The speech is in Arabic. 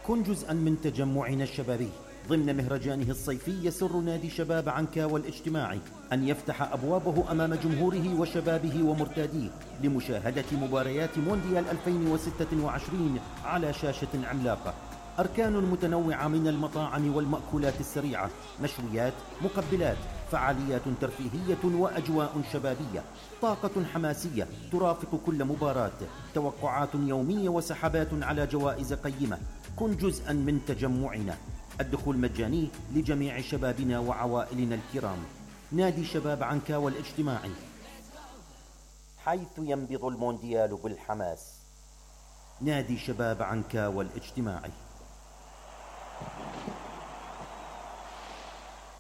كن جزءا من تجمعنا الشبابي ضمن مهرجانه الصيفي. يسر نادي شباب عنكاوى الاجتماعي أن يفتح أبوابه أمام جمهوره وشبابه ومرتاديه لمشاهدة مباريات مونديال 2026 على شاشة عملاقة. أركان متنوعة من المطاعم والمأكولات السريعة، مشويات، مقبلات، فعاليات ترفيهية وأجواء شبابية، طاقة حماسية ترافق كل مباراة، توقعات يومية وسحبات على جوائز قيمة. كن جزءا من تجمعنا. الدخول مجاني لجميع شبابنا وعوائلنا الكرام. نادي شباب عنكاوى الاجتماعي، حيث ينبض المونديال بالحماس. نادي شباب عنكاوى الاجتماعي.